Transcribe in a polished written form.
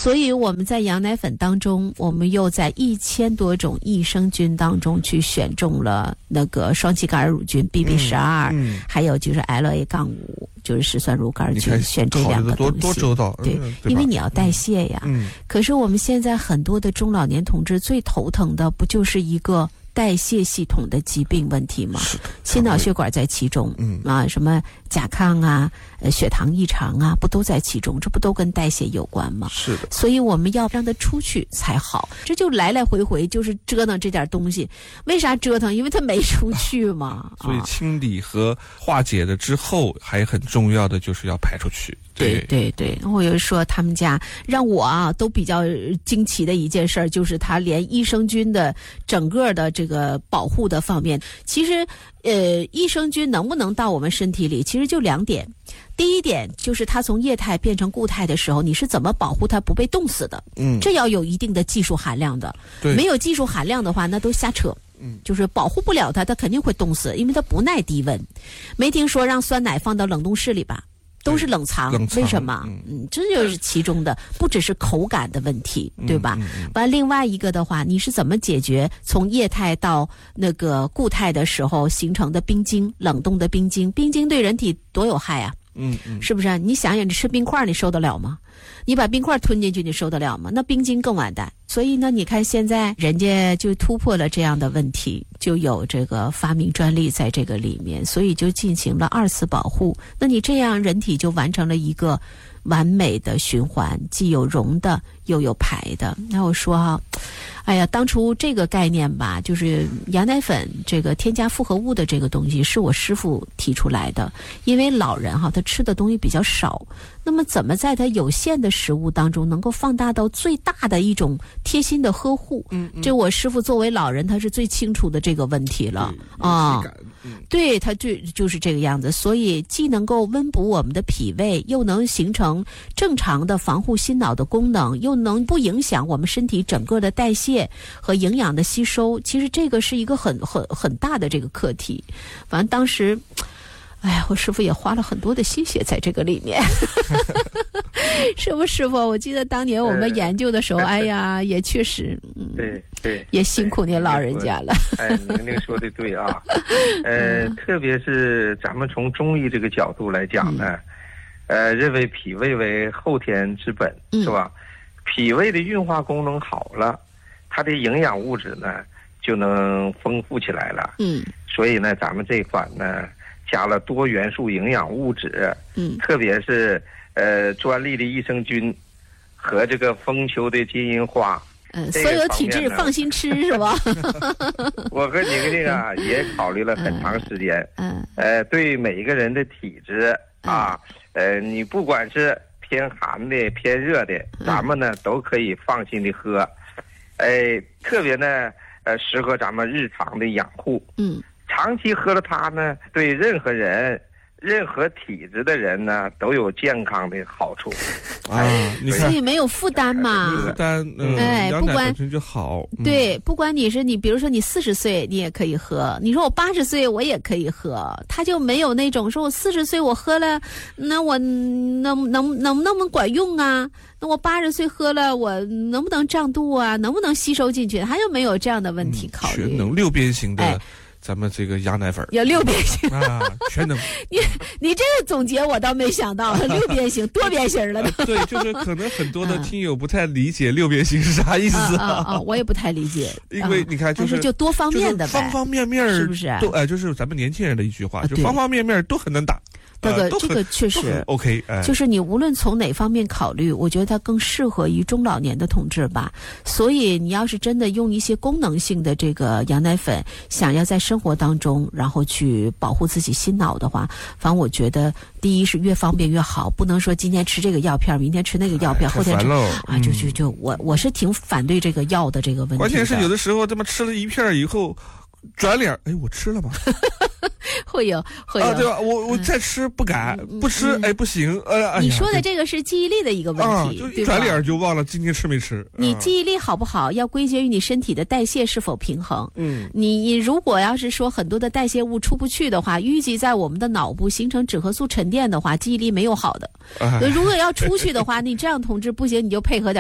所以我们在羊奶粉当中，我们又在1000多种益生菌当中去选中了那个双歧杆乳菌 BB12，还有就是 LA-5，就是石酸乳杆菌，选这两个东西。 多周到， 对，因为你要代谢呀。可是我们现在很多的中老年同志最头疼的，不就是一个代谢系统的疾病问题吗？心脑血管在其中，什么甲亢啊、血糖异常啊，不都在其中？这不都跟代谢有关吗？ 是的。 所以我们要让它出去才好。这就来来回回就是折腾这点东西，为啥折腾？因为它没出去嘛。 所以清理和化解的之后，还很重要的就是要排出去。 对，我就说他们家让我都比较惊奇的一件事儿，就是他连益生菌的整个的这个保护的方面，其实益生菌能不能到我们身体里，其实就2点。第一点就是它从液态变成固态的时候，你是怎么保护它不被冻死的？这要有一定的技术含量的。没有技术含量的话，那都瞎扯。就是保护不了它，它肯定会冻死，因为它不耐低温。没听说让酸奶放到冷冻室里吧？都是冷藏，为什么？这就是其中的，不只是口感的问题，对吧？完，另外一个的话，你是怎么解决从液态到那个固态的时候形成的冰晶，冷冻的冰晶？冰晶对人体多有害啊！是不是？你想想，你吃冰块，你受得了吗？你把冰块吞进去，你受得了吗？那冰晶更完蛋。所以呢，你看现在人家就突破了这样的问题，就有这个发明专利在这个里面，所以就进行了2次保护。那你这样人体就完成了一个完美的循环，既有溶的又有排的。那我说哎呀，当初这个概念吧，就是羊奶粉这个添加复合物的这个东西是我师傅提出来的。因为老人他吃的东西比较少，那么怎么在他有限的食物当中能够放大到最大的一种贴心的呵护？这我师傅作为老人他是最清楚的这个问题了啊。对，他就是这个样子，所以既能够温补我们的脾胃，又能形成正常的防护心脑的功能，又能不影响我们身体整个的代谢和营养的吸收。其实这个是一个很大的这个课题。反正当时哎呀，我师傅也花了很多的心血在这个里面。是不师傅？我记得当年我们研究的时候，哎呀，也确实， 对， 也辛苦您老人家了。 您说的对啊。特别是咱们从中医这个角度来讲呢，认为脾胃为后天之本，是吧？脾胃的运化功能好了，它的营养物质呢就能丰富起来了。所以呢，咱们这款呢加了多元素营养物质，特别是专利的益生菌和这个丰丘的金银花。 所有体质放心吃是吧？ 我和宁宁啊也考虑了很长时间。对每一个人的体质啊，你不管是偏寒的偏热的，咱们呢都可以放心的喝。特别呢适合咱们日常的养护。长期喝了它呢，对任何人任何体质的人呢都有健康的好处所以没有负担嘛。 负担， 不管本身就好。 对，不管你是比如说你40岁你也可以喝，你说我80岁我也可以喝，他就没有那种说我40岁我喝了，那我能不能管用啊？那我80岁喝了，我能不能胀肚啊？能不能吸收进去？他就没有这样的问题考虑。 全能6边形的。咱们这个羊奶粉有6边形全能。 你这个总结我倒没想到，6边形多边形了。 对，就是可能很多的听友不太理解6边形是啥意思我也不太理解。 因为你看， 就多方面的呗， 方方面面是不是？ 都就是咱们年轻人的一句话，就方方面面都很能打。 这个确实 OK， 就是你无论从哪方面考虑，我觉得它更适合于中老年的同志吧。所以你要是真的用一些功能性的这个羊奶粉，想要在生活当中然后去保护自己心脑的话，反正我觉得第一是越方便越好，不能说今天吃这个药片，明天吃那个药片，后天吃我是挺反对这个药的这个问题的。 关键是有的时候这么吃了一片以后转脸，我吃了吗？ 会有对吧？我再吃不敢，不吃不行。 你说的这个是记忆力的一个问题， 就一转脸就忘了今天吃没吃。 你记忆力好不好，要归结于你身体的代谢是否平衡。你如果要是说很多的代谢物出不去的话，淤积在我们的脑部形成脂核素沉淀的话，记忆力没有好的。如果要出去的话，你这样同志不行，你就配合点